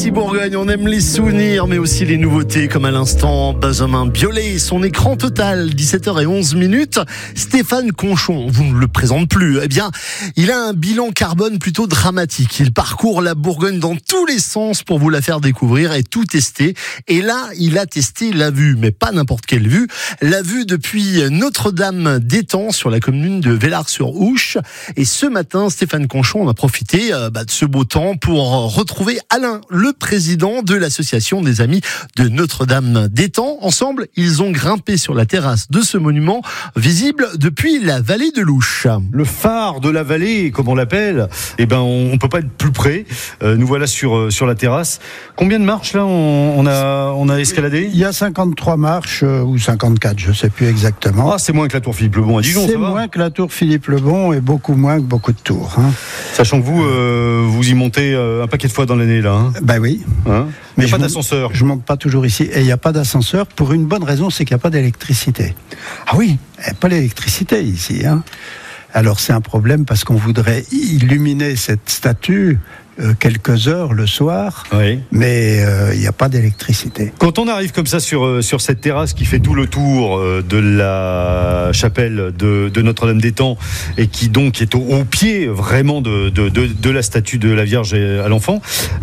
Ici Bourgogne, on aime les souvenirs, mais aussi les nouveautés, comme à l'instant Benjamin Biolay et son écran total, 17h11. Stéphane Conchon, vous ne le présente plus. Eh bien, il a un bilan carbone plutôt dramatique. Il parcourt la Bourgogne dans tous les sens pour vous la faire découvrir et tout tester. Et là, il a testé la vue, mais pas n'importe quelle vue. La vue depuis Notre-Dame d'Étang, sur la commune de Vellars-sur-Ouche. Et ce matin, Stéphane Conchon en a profité de ce beau temps pour retrouver Alain, le président de l'association des Amis de Notre-Dame d'Étang. Ensemble, ils ont grimpé sur la terrasse de ce monument visible depuis la vallée de l'Ouche. Le phare de la vallée, comme on l'appelle, on peut pas être plus près. Nous voilà sur la terrasse. Combien de marches là on a escaladé ? Il y a 53 marches ou 54, je sais plus exactement. Ah, c'est moins que la tour Philippe Lebon à Dijon, c'est ça va ? moins que la tour Philippe Lebon et beaucoup moins que beaucoup de tours. Sachant que vous y montez un paquet de fois dans l'année là. Ben oui. Mais il n'y a pas d'ascenseur. Je monte pas toujours ici. Et il n'y a pas d'ascenseur pour une bonne raison, c'est qu'il n'y a pas d'électricité. Ah oui ? Il n'y a pas d'électricité ici. Alors c'est un problème parce qu'on voudrait illuminer cette statue quelques heures le soir, oui. Mais il n'y a pas d'électricité. Quand on arrive comme ça sur cette terrasse qui fait tout le tour de la chapelle de Notre-Dame d'Étang et qui donc est au pied vraiment de la statue de la Vierge à l'Enfant,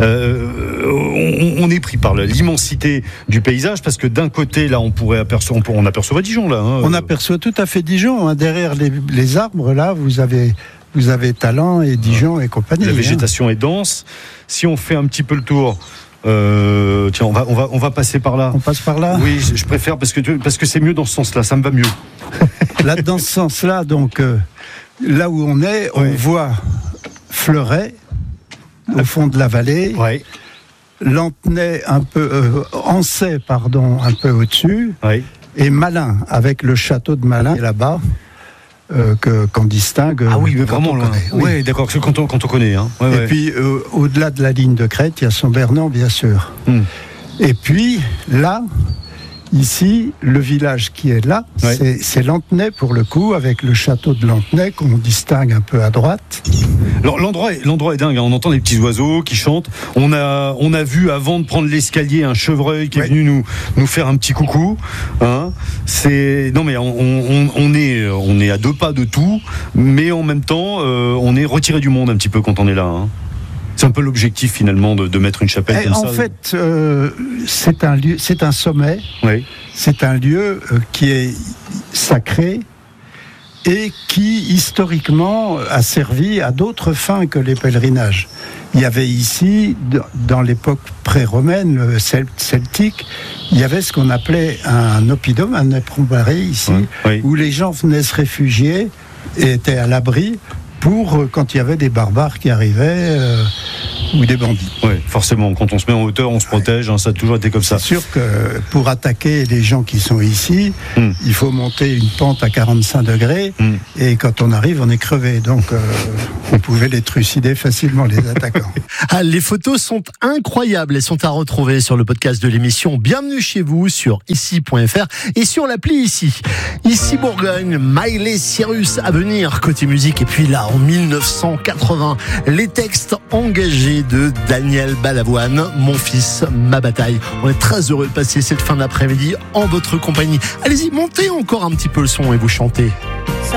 on est pris par l'immensité du paysage parce que d'un côté là on aperçoit Dijon là. On aperçoit tout à fait Dijon. Derrière les arbres là, vous avez Talent et Dijon et compagnie. La végétation est dense. Si on fait un petit peu le tour, tiens, on va passer par là. On passe par là ? Oui, je préfère parce que c'est mieux dans ce sens-là. Ça me va mieux. Là, dans ce sens-là, donc là où on est, on voit Fleuret au fond de la vallée. Oui. Lantenay Ancey, un peu au-dessus. Oui. Et Malin avec le château de Malin là-bas. Qu'on distingue. Ah oui, mais vraiment loin. Oui, d'accord, quand on connaît. Et puis, au-delà de la ligne de crête, il y a Saint-Bernan, bien sûr. Et puis, là, ici, le village qui est là, c'est Lantenay, pour le coup, avec le château de Lantenay, qu'on distingue un peu à droite. L'endroit est dingue, on entend les petits oiseaux qui chantent. On a vu, avant de prendre l'escalier, un chevreuil qui est venu nous faire un petit coucou. Non mais on est à 2 pas de tout, mais en même temps, on est retiré du monde un petit peu quand on est là. C'est un peu l'objectif finalement de mettre une chapelle comme ça. En fait, c'est un sommet. Oui. C'est un lieu qui est sacré et qui, historiquement, a servi à d'autres fins que les pèlerinages. Il y avait ici, dans l'époque pré-romaine, celtique, il y avait ce qu'on appelait un oppidum, un éperon-barré ici, où les gens venaient se réfugier et étaient à l'abri quand il y avait des barbares qui arrivaient ou des bandits. Oui, forcément, quand on se met en hauteur, on se protège, ça a toujours été comme ça. C'est sûr que pour attaquer les gens qui sont ici, il faut monter une pente à 45 degrés, et quand on arrive, on est crevé. Donc, on pouvait les trucider facilement, les attaquants. Les photos sont incroyables, elles sont à retrouver sur le podcast de l'émission Bienvenue chez vous sur ici.fr et sur l'appli Ici. Ici Bourgogne, Miley Cyrus à venir côté musique, et puis là, en 1980, les textes engagés de Daniel Balavoine, Mon fils, ma bataille. On est très heureux de passer cette fin d'après-midi en votre compagnie. Allez-y, montez encore un petit peu le son et vous chantez.